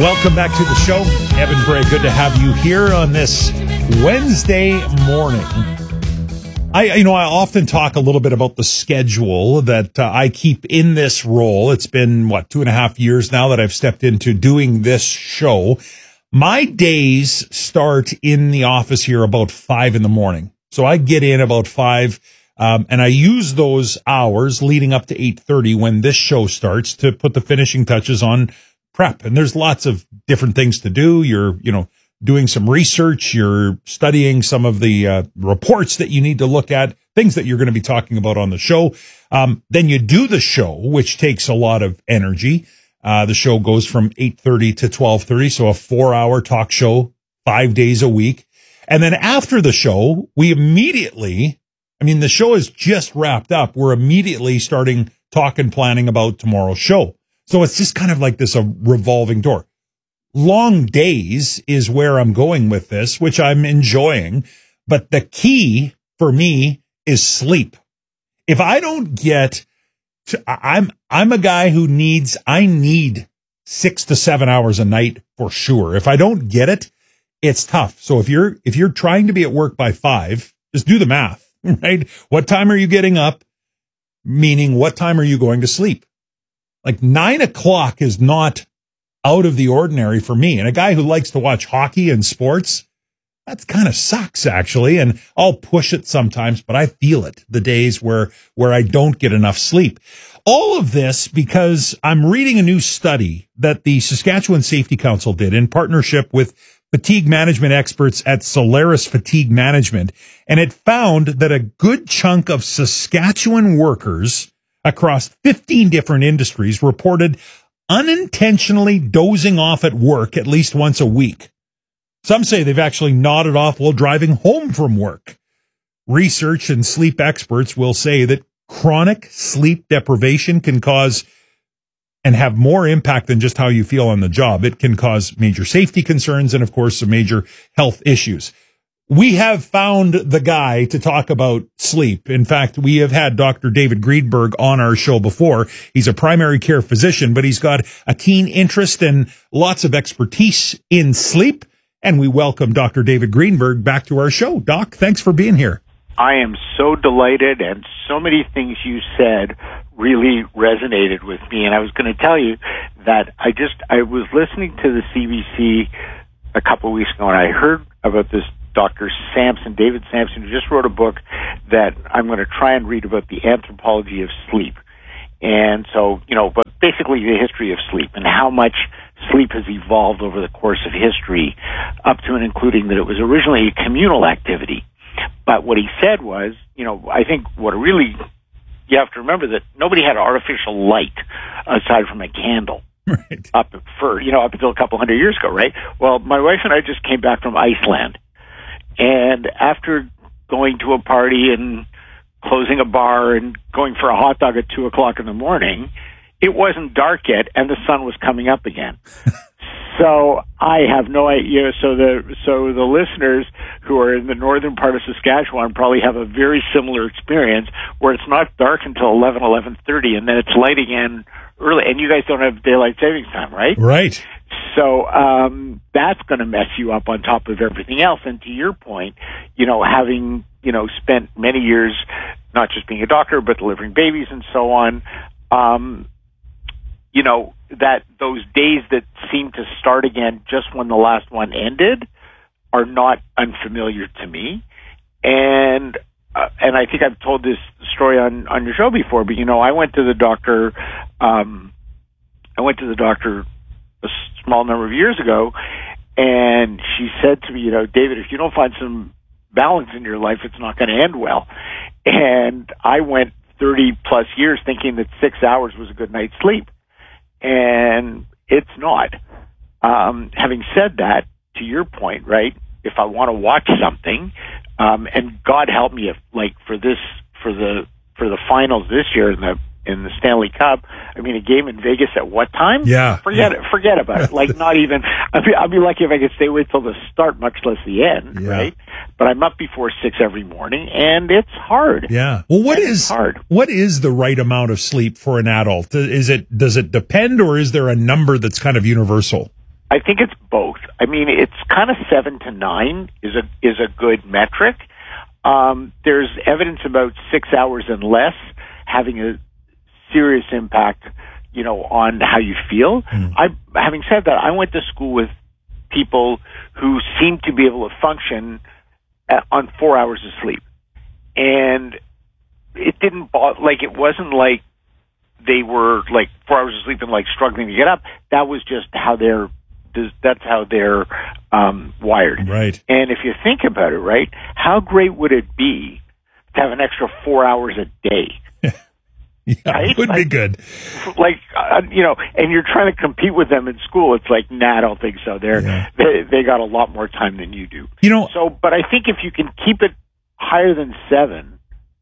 Welcome back to the show. Evan Bray, good to have you here on this Wednesday morning. I often talk a little bit about the schedule that I keep in this role. It's been, 2.5 years now that I've stepped into doing this show. My days start in the office here about 5 a.m. So I get in about 5, and I use those hours leading up to 8:30 when this show starts to put the finishing touches on prep. And there's lots of different things to do. You're, doing some research. You're studying some of the reports that you need to look at, things that you're going to be talking about on the show. Then you do the show, which takes a lot of energy. The show goes from 8:30 to 12:30, so a 4-hour talk show, 5 days a week. And then after the show, the show is just wrapped up. We're immediately starting talking, planning about tomorrow's show. So it's just kind of like this, a revolving door. Long days is where I'm going with this, which I'm enjoying. But the key for me is sleep. If I don't get I'm a guy who I need 6 to 7 hours a night for sure. If I don't get it, it's tough. So if you're trying to be at work by 5, just do the math, right? What time are you getting up? Meaning, what time are you going to sleep? Like 9 o'clock is not out of the ordinary for me. And a guy who likes to watch hockey and sports, that kind of sucks, actually. And I'll push it sometimes, but I feel it the days where I don't get enough sleep. All of this because I'm reading a new study that the Saskatchewan Safety Council did in partnership with fatigue management experts at Solaris Fatigue Management. And it found that a good chunk of Saskatchewan workers across 15 different industries reported unintentionally dozing off at work at least once a week. Some say they've actually nodded off while driving home from work. Research and sleep experts will say that chronic sleep deprivation can cause and have more impact than just how you feel on the job. It can cause major safety concerns and, of course, some major health issues. We have found the guy to talk about sleep. In fact, we have had Dr. David Greenberg on our show before. He's a primary care physician, but he's got a keen interest and lots of expertise in sleep. And we welcome Dr. David Greenberg back to our show. Doc, thanks for being here. I am so delighted, and so many things you said really resonated with me. And I was going to tell you that I was listening to the CBC a couple of weeks ago, and I heard about this Dr. Sampson, David Sampson, who just wrote a book that I'm going to try and read about the anthropology of sleep. And so, but basically the history of sleep and how much sleep has evolved over the course of history, up to and including that it was originally a communal activity. But what he said was, I think you have to remember that nobody had artificial light aside from a candle. Right. Up until a couple hundred years ago, right? Well, my wife and I just came back from Iceland. And after going to a party and closing a bar and going for a hot dog at 2 o'clock in the morning, it wasn't dark yet, and the sun was coming up again. So I have no idea. So the listeners who are in the northern part of Saskatchewan probably have a very similar experience where it's not dark until 11:30, and then it's light again early. And you guys don't have daylight savings time, right? Right. So that's going to mess you up on top of everything else. And to your point, having spent many years not just being a doctor but delivering babies and so on, that those days that seem to start again just when the last one ended are not unfamiliar to me. And I think I've told this story on your show before, but I went to the doctor. A small number of years ago, and she said to me, David, if you don't find some balance in your life, it's not going to end well. And I went 30 plus years thinking that 6 hours was a good night's sleep, and it's not. Having said that, to your point, right? If I want to watch something, and God help me if, like, for the finals this year in the Stanley Cup, a game in Vegas at what time? Yeah. Forget about it. Like, not even, I'd be lucky if I could stay awake till the start, much less the end, right? But I'm up before 6 every morning, and it's hard. Yeah. Well, what is the right amount of sleep for an adult? Does it depend, or is there a number that's kind of universal? I think it's both. I mean, it's kind of 7 to 9 is a good metric. There's evidence about 6 hours and less having a serious impact, on how you feel. Having said that, I went to school with people who seemed to be able to function on 4 hours of sleep, and it didn't it wasn't like they were like 4 hours of sleep and like struggling to get up. That was just that's how they're wired. Right. And if you think about it, right, how great would it be to have an extra 4 hours a day? Yeah, right? It would be good. And you're trying to compete with them in school. It's like, nah, I don't think so. They got a lot more time than you do. But I think if you can keep it higher than 7,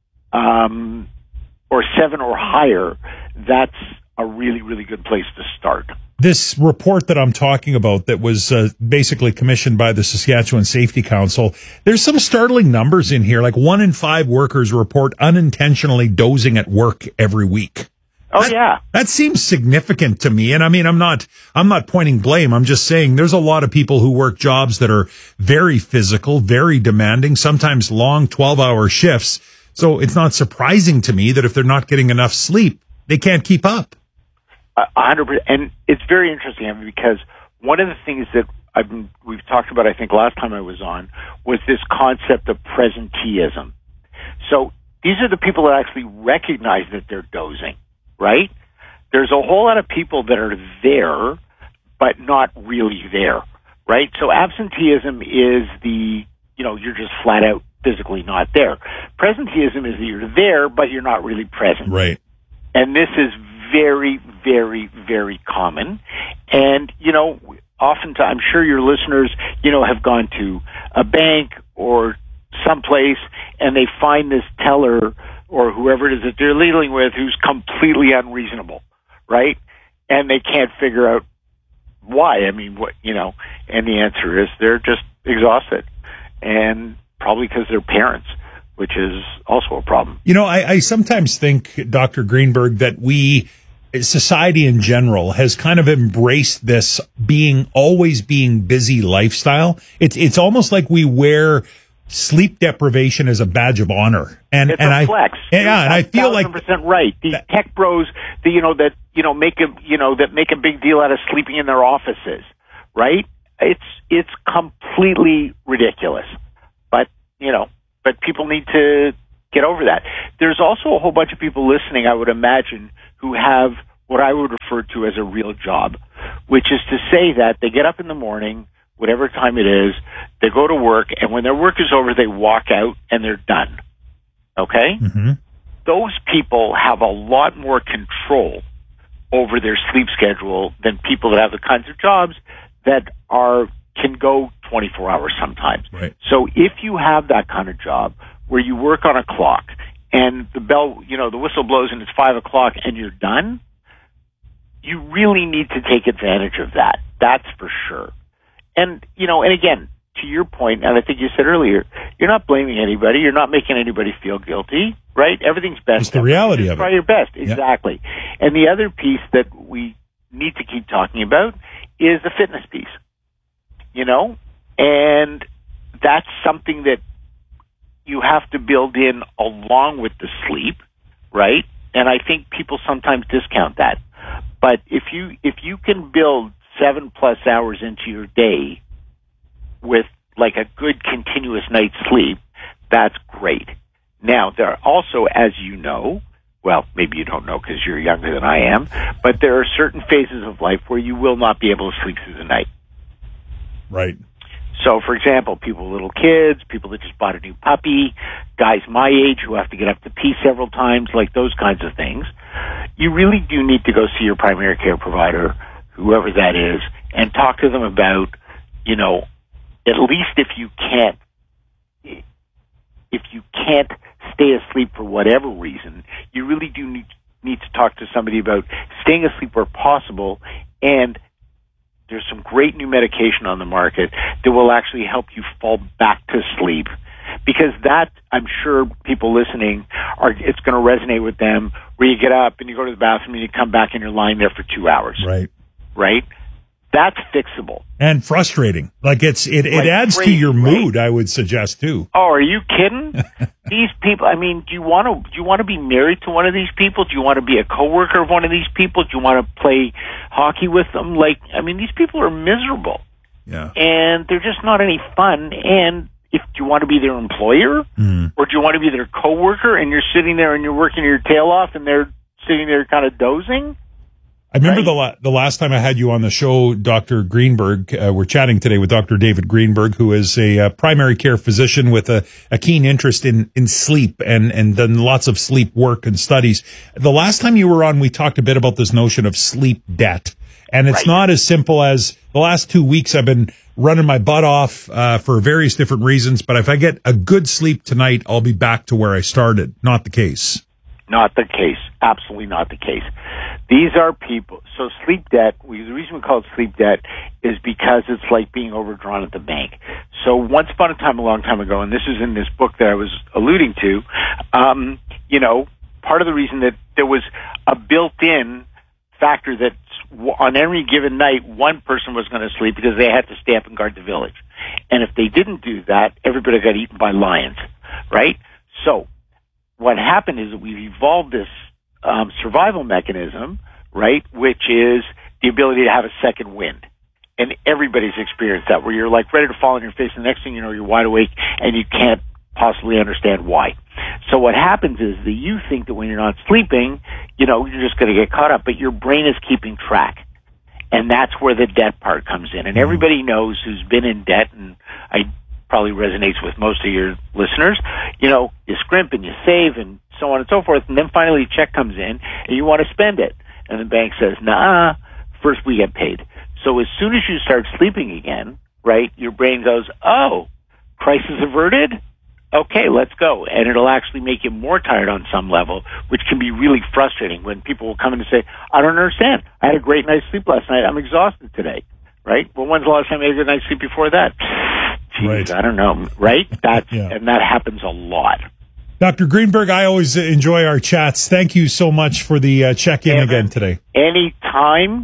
or 7 or higher, that's a really, really good place to start. This report that I'm talking about that was basically commissioned by the Saskatchewan Safety Council, there's some startling numbers in here. Like 1 in 5 workers report unintentionally dozing at work every week. That seems significant to me. And I mean, I'm not pointing blame. I'm just saying there's a lot of people who work jobs that are very physical, very demanding, sometimes long 12-hour shifts. So it's not surprising to me that if they're not getting enough sleep, they can't keep up. 100%. And it's very interesting because one of the things that we've talked about, I think last time I was on, was this concept of presenteeism. So these are the people that actually recognize that they're dozing, right? There's a whole lot of people that are there, but not really there, right? So absenteeism is you're just flat out physically not there. Presenteeism is that you're there, but you're not really present. Right. And this is very, very, very common. And, oftentimes, I'm sure your listeners, have gone to a bank or someplace and they find this teller or whoever it is that they're dealing with who's completely unreasonable, right? And they can't figure out why. I mean, and the answer is they're just exhausted. And probably because they're parents, which is also a problem. I sometimes think, Dr. Greenberg, that society in general has kind of embraced this always being busy lifestyle. It's almost like we wear sleep deprivation as a badge of honor. And it's a flex. And I feel like 100% right. The tech bros, that make a big deal out of sleeping in their offices, right? It's completely ridiculous. But people need to get over that. There's also a whole bunch of people listening, I would imagine, who have what I would refer to as a real job, which is to say that they get up in the morning, whatever time it is, they go to work, and when their work is over, they walk out and they're done. Okay? Mm-hmm. Those people have a lot more control over their sleep schedule than people that have the kinds of jobs that can go 24 hours sometimes. Right. So if you have that kind of job where you work on a clock and the bell, the whistle blows and it's 5 o'clock and you're done, you really need to take advantage of that. That's for sure. And, and again, to your point, and I think you said earlier, you're not blaming anybody. You're not making anybody feel guilty, right? Everything's best. It's the reality of it. Try your best. Exactly. Yep. And the other piece that we need to keep talking about is the fitness piece. And that's something that you have to build in along with the sleep, right? And I think people sometimes discount that. But if you can build 7+ hours into your day with like a good continuous night's sleep, that's great. Now, there are also, as you know, well, maybe you don't know because you're younger than I am, but there are certain phases of life where you will not be able to sleep through the night. Right. So, for example, people with little kids, people that just bought a new puppy, guys my age who have to get up to pee several times, like those kinds of things. You really do need to go see your primary care provider, whoever that is, and talk to them about, at least if you can't stay asleep for whatever reason, you really do need to talk to somebody about staying asleep where possible. And there's some great new medication on the market that will actually help you fall back to sleep. Because that, I'm sure people listening, it's going to resonate with them, where you get up and you go to the bathroom and you come back and you're lying there for 2 hours. Right. Right? That's fixable. And frustrating. Like it adds crazy, to your mood, right? I would suggest too. Oh, are you kidding? These people, I mean, do you want to be married to one of these people? Do you want to be a coworker of one of these people? Do you want to play hockey with them? Like, I mean, these people are miserable. Yeah. And they're just not any fun. And do you want to be their employer? Or do you want to be their coworker and you're sitting there and you're working your tail off and they're sitting there kind of dozing? I remember the last time I had you on the show, Dr. Greenberg. We're chatting today with Dr. David Greenberg, who is a primary care physician with a keen interest in sleep and done lots of sleep work and studies. The last time you were on, we talked a bit about this notion of sleep debt. And it's not as simple as the last 2 weeks I've been running my butt off for various different reasons. But if I get a good sleep tonight, I'll be back to where I started. Not the case. Not the case. Absolutely not the case. These are people. So sleep debt, the reason we call it sleep debt is because it's like being overdrawn at the bank. So once upon a time, a long time ago, and this is in this book that I was alluding to, part of the reason that there was a built-in factor that on every given night, one person was going to sleep because they had to stay up and guard the village. And if they didn't do that, everybody got eaten by lions, right? So what happened is that we've evolved this survival mechanism, right, which is the ability to have a second wind. And everybody's experienced that, where you're like ready to fall on your face, and the next thing you know, you're wide awake, and you can't possibly understand why. So what happens is that you think that when you're not sleeping, you're just going to get caught up, but your brain is keeping track. And that's where the debt part comes in. And everybody knows who's been in debt, and I probably resonates with most of your listeners, you scrimp and you save and so on and so forth, and then finally a check comes in and you want to spend it. And the bank says, nah, first we get paid. So as soon as you start sleeping again, right, your brain goes, oh, crisis averted? Okay, let's go. And it'll actually make you more tired on some level, which can be really frustrating when people will come in and say, I don't understand. I had a great night's sleep last night. I'm exhausted today, right? Well, when's the last time you had a good night's sleep before that? Jeez, right. I don't know, right? And that happens a lot. Dr. Greenberg, I always enjoy our chats. Thank you so much for the check-in again today. Anytime.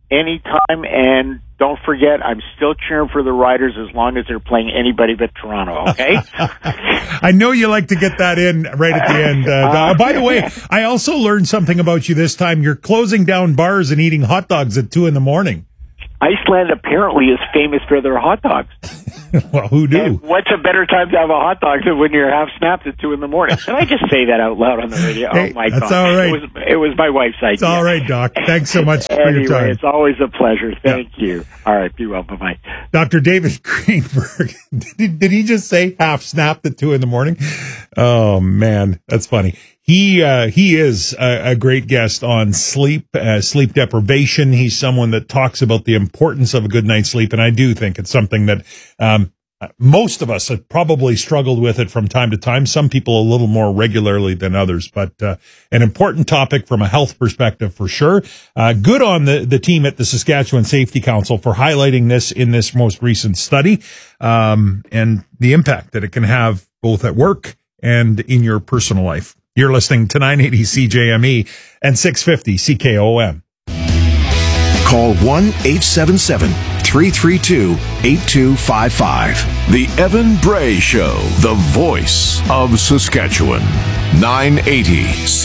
And don't forget, I'm still cheering for the Riders as long as they're playing anybody but Toronto, okay? I know you like to get that in right at the end. By the way, I also learned something about you this time. You're closing down bars and eating hot dogs at 2 a.m. Iceland apparently is famous for their hot dogs. Well, who knew? And what's a better time to have a hot dog than when you're half snapped at 2 a.m? Did I just say that out loud on the radio? Hey, oh, my God. That's all right. It was my wife's idea. It's all right, Doc. Thanks so much for your time. It's always a pleasure. Thank you. All right. Be well. Bye-bye. Dr. David Greenberg. Did he just say half snapped at 2 a.m? Oh, man. That's funny. He is a great guest on sleep deprivation. He's someone that talks about the importance of a good night's sleep. And I do think it's something that, most of us have probably struggled with it from time to time. Some people a little more regularly than others, but, an important topic from a health perspective for sure. Good on the team at the Saskatchewan Safety Council for highlighting this in this most recent study, and the impact that it can have both at work and in your personal life. You're listening to 980 CJME and 650 CKOM. Call 1-877-332-8255. The Evan Bray Show, the voice of Saskatchewan. 980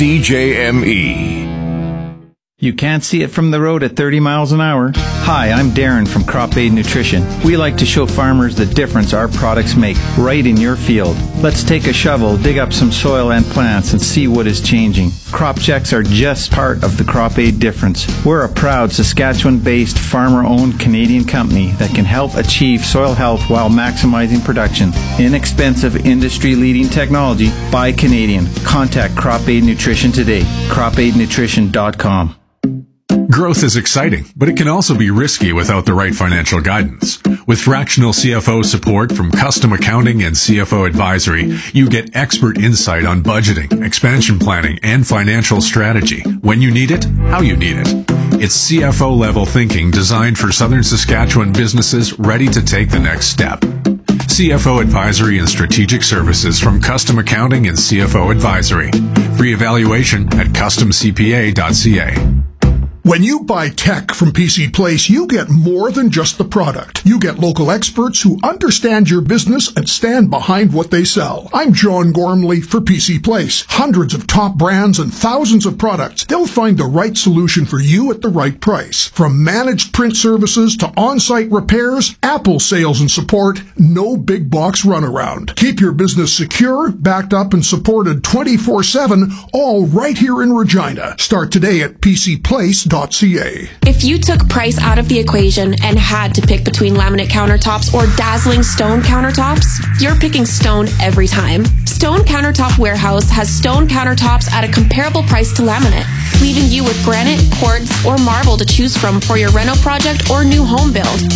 CJME. You can't see it from the road at 30 miles an hour. Hi, I'm Darren from Crop Aid Nutrition. We like to show farmers the difference our products make right in your field. Let's take a shovel, dig up some soil and plants, and see what is changing. Crop checks are just part of the Crop Aid difference. We're a proud Saskatchewan-based, farmer-owned Canadian company that can help achieve soil health while maximizing production. Inexpensive, industry-leading technology by Canadian. Contact Crop Aid Nutrition today. CropAidNutrition.com. Growth is exciting, but it can also be risky without the right financial guidance. With fractional CFO support from Custom Accounting and CFO Advisory, you get expert insight on budgeting, expansion planning, and financial strategy. When you need it, how you need it. It's CFO-level thinking designed for Southern Saskatchewan businesses ready to take the next step. CFO Advisory and Strategic Services from Custom Accounting and CFO Advisory. Free evaluation at customcpa.ca. When you buy tech from PC Place, you get more than just the product. You get local experts who understand your business and stand behind what they sell. I'm John Gormley for PC Place. Hundreds of top brands and thousands of products. They'll find the right solution for you at the right price. From managed print services to on-site repairs, Apple sales and support, no big box runaround. Keep your business secure, backed up and supported 24/7, all right here in Regina. Start today at PCPlace.ca. If you took price out of the equation and had to pick between laminate countertops or dazzling stone countertops, you're picking stone every time. Stone Countertop Warehouse has stone countertops at a comparable price to laminate, leaving you with granite, quartz, or marble to choose from for your reno project or new home build.